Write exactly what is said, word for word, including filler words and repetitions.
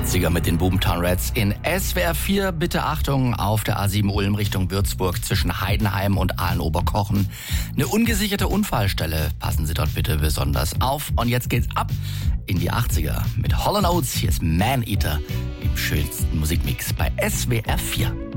achtziger mit den Boomtown Rats in S W R vier. Bitte Achtung, auf der A sieben Ulm Richtung Würzburg zwischen Heidenheim und Aalen-Oberkochen. Eine ungesicherte Unfallstelle. Passen Sie dort bitte besonders auf. Und jetzt geht's ab in die achtziger mit Hall and Oates. Hier ist Man Eater im schönsten Musikmix bei S W R vier.